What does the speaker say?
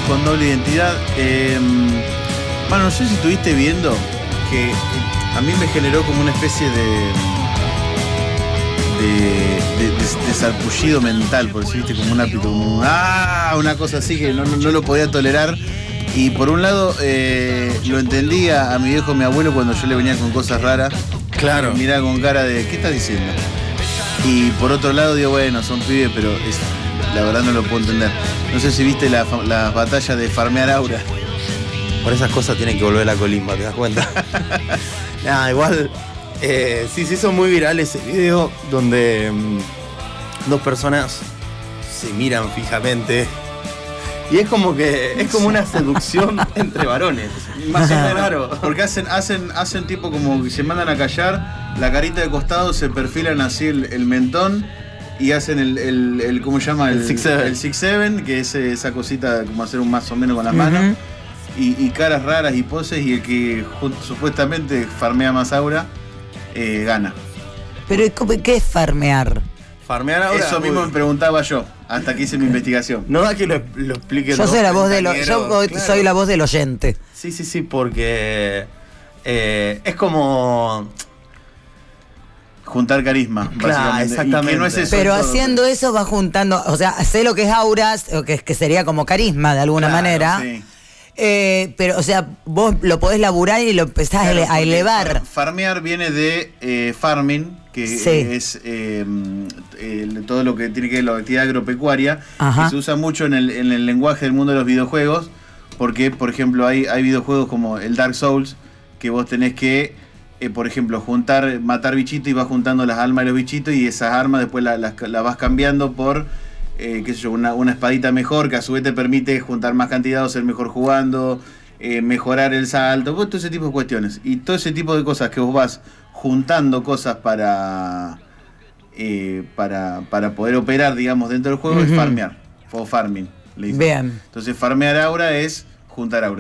con doble identidad. Bueno, no sé si estuviste viendo que a mí me generó como una especie de sarpullido mental, por decir, viste, como una cosa así que no lo podía tolerar. Y por un lado lo entendía a mi viejo, mi abuelo, cuando yo le venía con cosas raras. Claro. Miraba con cara de ¿qué estás diciendo? Y por otro lado digo, bueno, son pibes, pero la verdad no lo puedo entender. No sé si viste las batallas de farmear aura. Por esas cosas tienen que volver a Colimba, ¿te das cuenta? Nada, igual sí se hizo muy viral ese video donde dos personas se miran fijamente. Y es como una seducción entre varones. Más o menos, claro. Porque hacen tipo como que se mandan a callar, la carita de costado, se perfilan así el mentón y hacen el ¿cómo se llama? El 6-7. El 6-7, que es esa cosita como hacer un más o menos con las manos. Y caras raras y poses, y el que supuestamente farmea más aura gana. Pero ¿qué es farmear? Farmear aura. Eso mismo me preguntaba yo, hasta que hice mi investigación. No da que lo explique. Yo soy la voz soy la voz del oyente. Sí, porque es como juntar carisma, claro, básicamente. exactamente. Y que no es eso. Pero haciendo eso va juntando, o sea, sé lo que es auras, que sería como carisma de alguna manera. Sí. Pero, o sea, vos lo podés laburar y lo empezás a elevar. Farmear viene de farming, que es todo lo que tiene que ver con la actividad agropecuaria, que se usa mucho en el lenguaje del mundo de los videojuegos, porque, por ejemplo, hay videojuegos como el Dark Souls, que vos tenés que, por ejemplo, matar bichitos, y vas juntando las almas de los bichitos, y esas armas después las vas cambiando por qué sé yo, una espadita mejor, que a su vez te permite juntar más cantidad o ser mejor jugando, mejorar el salto, todo ese tipo de cuestiones. Y todo ese tipo de cosas que vos vas juntando cosas para poder operar, digamos, dentro del juego, es farmear, o farming, le dicen. Bien. Entonces farmear aura es juntar aura.